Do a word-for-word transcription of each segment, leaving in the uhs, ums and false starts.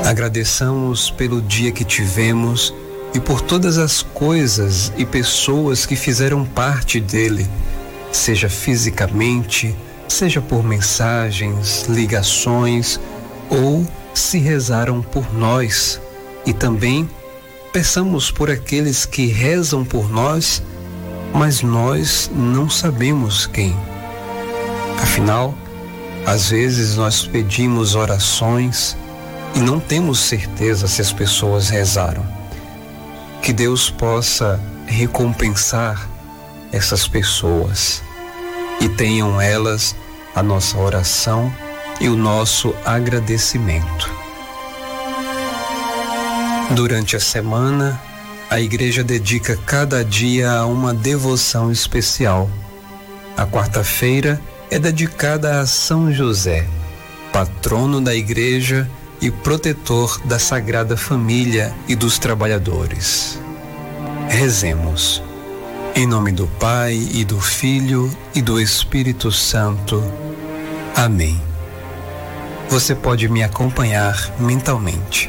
Agradeçamos pelo dia que tivemos e por todas as coisas e pessoas que fizeram parte dele, seja fisicamente, seja por mensagens, ligações ou se rezaram por nós. E também peçamos por aqueles que rezam por nós, mas nós não sabemos quem. Afinal, às vezes nós pedimos orações e não temos certeza se as pessoas rezaram. Que Deus possa recompensar essas pessoas e tenham elas a nossa oração e o nosso agradecimento. Durante a semana, a igreja dedica cada dia a uma devoção especial. A quarta-feira é dedicada a São José, patrono da igreja e protetor da Sagrada Família e dos trabalhadores. Rezemos. Em nome do Pai e do Filho e do Espírito Santo. Amém. Você pode me acompanhar mentalmente.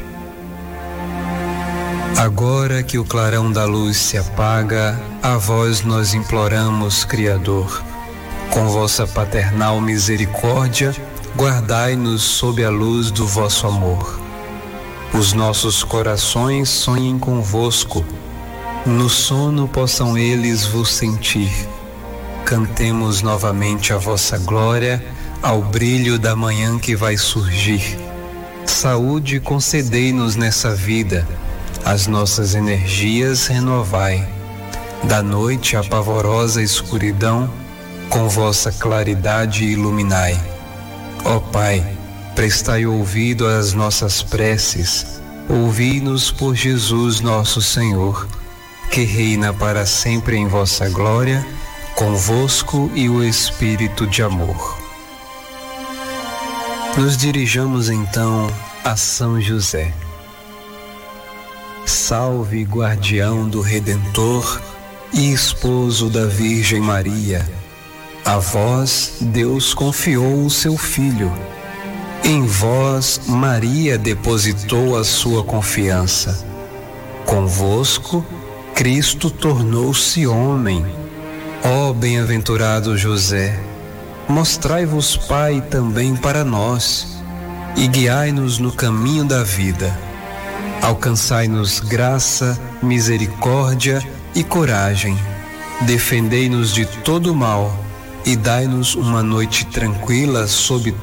Agora que o clarão da luz se apaga, a vós nós imploramos, Criador, com vossa paternal misericórdia, guardai-nos sob a luz do vosso amor. Os nossos corações sonhem convosco, no sono possam eles vos sentir. Cantemos novamente a vossa glória ao brilho da manhã que vai surgir. Saúde concedei-nos nessa vida, as nossas energias renovai. Da noite a pavorosa escuridão, com vossa claridade iluminai. Ó Pai, prestai ouvido às nossas preces, ouvi-nos por Jesus nosso Senhor, que reina para sempre em vossa glória, convosco e o Espírito de amor. Nos dirijamos então a São José. Salve, guardião do Redentor e esposo da Virgem Maria. A vós Deus confiou o seu Filho. Em vós Maria depositou a sua confiança. Convosco Cristo tornou-se homem. Ó bem-aventurado José, mostrai-vos Pai também para nós e guiai-nos no caminho da vida. Alcançai-nos graça, misericórdia e coragem. Defendei-nos de todo mal e dai-nos uma noite tranquila sob